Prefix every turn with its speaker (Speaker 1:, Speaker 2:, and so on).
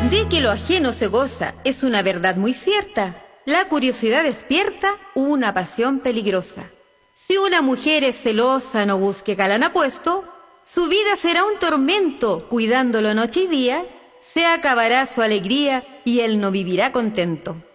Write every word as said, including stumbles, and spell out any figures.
Speaker 1: De que lo ajeno se goza es una verdad muy cierta. La curiosidad despierta una pasión peligrosa. Si una mujer es celosa, no busque galán apuesto, su vida será un tormento, cuidándolo noche y día, se acabará su alegría y él no vivirá contento.